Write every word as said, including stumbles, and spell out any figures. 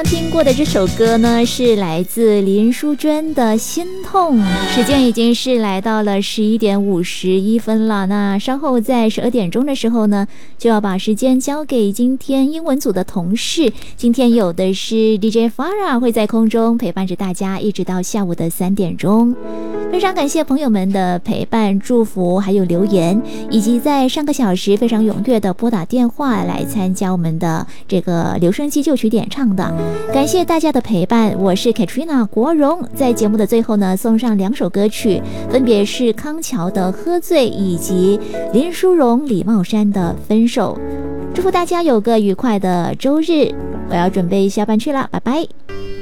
听过的这首歌呢，是来自林淑娟的《心痛》。时间已经是来到了十一点五十一分了。那稍后在十二点钟的时候呢，就要把时间交给今天英文组的同事。今天有的是 D J Farah 会在空中陪伴着大家，一直到下午的三点钟。非常感谢朋友们的陪伴、祝福，还有留言，以及在上个小时非常踊跃的拨打电话来参加我们的这个留声机旧曲点唱的。感谢大家的陪伴，我是 Katrina 国荣。在节目的最后呢，送上两首歌曲，分别是康桥的《喝醉》以及林淑荣、李茂山的《分手》。祝福大家有个愉快的周日，我要准备下班去了，拜拜。